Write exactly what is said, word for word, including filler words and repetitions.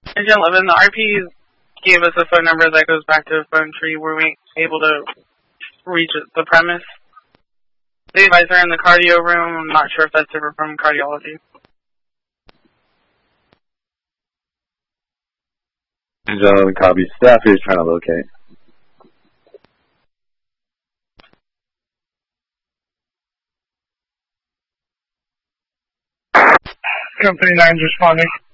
Engine eleven, the R P gave us a phone number that goes back to a phone tree where we able to reach the premise. The advisor in the cardio room, I'm not sure if that's ever from cardiology. Engine eleven copy. Staff is trying to locate. Company nine's responding.